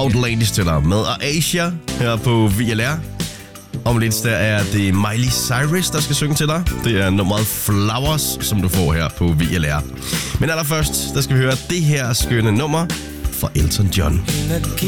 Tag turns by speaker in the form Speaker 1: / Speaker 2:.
Speaker 1: Outlandish til dig med Asia her på VLR. Om lidt der er det Miley Cyrus, der skal synge til dig. Det er nummeret Flowers, som du får her på VLR. Men allerførst, der skal vi høre det her skønne nummer fra Elton John.